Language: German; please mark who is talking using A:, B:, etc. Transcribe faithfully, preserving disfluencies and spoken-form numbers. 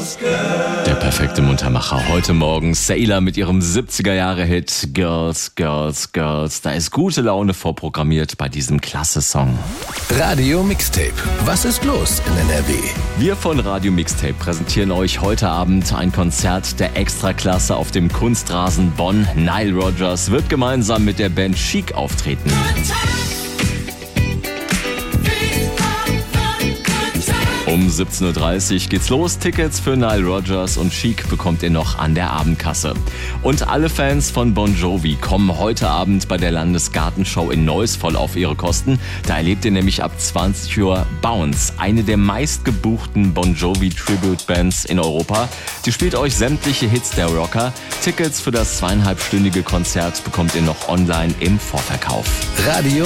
A: Der perfekte Muntermacher. Heute Morgen Sailor mit ihrem siebziger-Jahre-Hit Girls, Girls, Girls. Da ist gute Laune vorprogrammiert bei diesem klasse Song.
B: Radio Mixtape. Was ist los in N R W?
A: Wir von Radio Mixtape präsentieren euch heute Abend ein Konzert der Extraklasse auf dem Kunstrasen Bonn. Nile Rodgers wird gemeinsam mit der Band Chic auftreten. Um siebzehn Uhr dreißig geht's los. Tickets für Nile Rodgers und Chic bekommt ihr noch an der Abendkasse. Und alle Fans von Bon Jovi kommen heute Abend bei der Landesgartenshow in Neuss voll auf ihre Kosten. Da erlebt ihr nämlich ab zwanzig Uhr Bounce, eine der meistgebuchten Bon Jovi Tribute Bands in Europa. Die spielt euch sämtliche Hits der Rocker. Tickets für das zweieinhalbstündige Konzert bekommt ihr noch online im Vorverkauf.
B: Radio